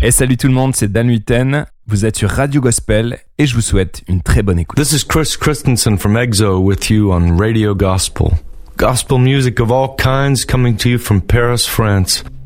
Et salut tout le monde, c'est Dan Huiten. Vous êtes sur Radio Gospel et je vous souhaite une très bonne écoute. This is Chris Christensen from EXO with you on Radio Gospel. Gospel music of all kinds coming to you from Paris, France.